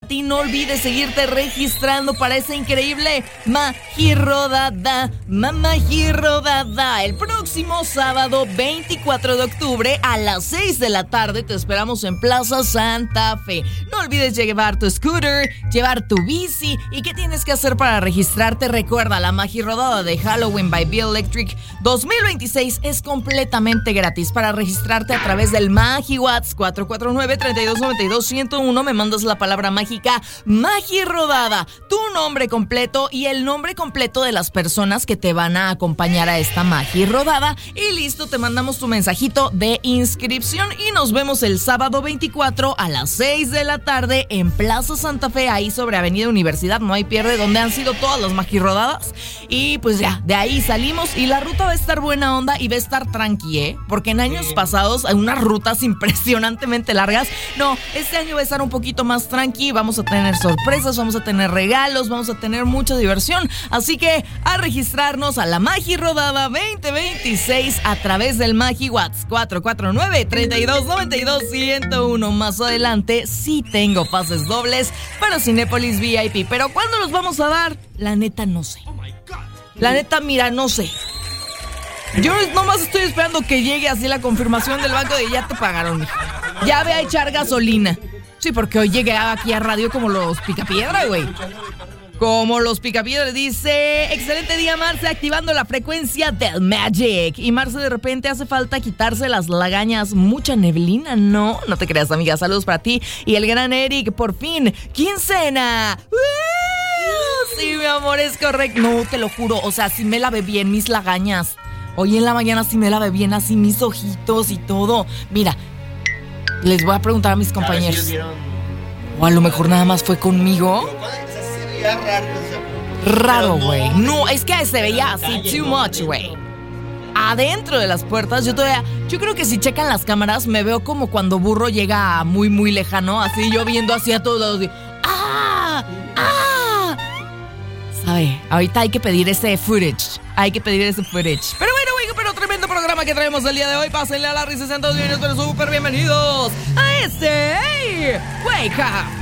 ti. No olvides seguirte registrando para esa increíble Magirodada. Magirodada. El próximo sábado 24 de octubre a las 6 de la tarde te esperamos en Plaza Santa Fe. No olvides llevar tu scooter, llevar tu bici. ¿Y qué tienes que hacer para registrarte? Recuerda, la Magirodada de Halloween by Be Electric 2026 es completamente gratis. Para registrarte a través del MagiWhats 449-3292-101 me mandas la palabra mágica Magirodada, tu nombre completo y el nombre completo de las personas que te van a acompañar a esta Magirodada y listo, te mandamos tu mensajito de inscripción y nos vemos el sábado 24 a las 6 de la tarde en Plaza Santa Fe, ahí sobre Avenida Universidad, no hay pierde, donde han sido todas las Magirodadas. Y pues ya, de ahí salimos y la ruta va a estar buena onda y va a estar tranqui, porque en años pasados hay unas rutas impresionantemente largas. No, este año va a estar un poquito más tranqui, vamos a tener sorpresas, vamos a tener regalos, vamos a tener mucha diversión, así que a registrarnos a la Magirodada 2026 a través del MagiWhats 449-3292-101. Más adelante sí tengo pases dobles para Cinépolis VIP, pero ¿cuándo los vamos a dar? La neta no sé. La neta, mira, no sé. Yo nomás estoy esperando que llegue así la confirmación del banco de ya te pagaron, mijo. Ya ve a echar gasolina. Sí, porque hoy llegué aquí a radio como los Picapiedra, güey. Como los Picapiedra. Dice, excelente día, Marce, activando la frecuencia del Magic. Y Marce, de repente hace falta quitarse las lagañas. Mucha neblina, ¿no? No te creas, amiga. Saludos para ti. Y el gran Eric, por fin, quincena. Sí, mi amor, es correcto. No, te lo juro, o sea, sí me lavé bien mis lagañas. Hoy en la mañana sí me lavé bien así mis ojitos y todo. Mira, les voy a preguntar a mis compañeros. O a lo mejor nada más fue conmigo. Raro, güey. No, es que se veía así too much, güey. Adentro de las puertas, yo creo que si checan las cámaras, me veo como cuando Burro llega muy, muy lejano, así yo viendo hacia todos lados. ¡Ah! ¡Ah! ¿Sabe? Ahorita hay que pedir ese footage. Pero bueno, güey, pero tremendo programa que traemos el día de hoy. Pásenle a la risa, sean todos bienvenidos, pero súper bienvenidos a este Wake Up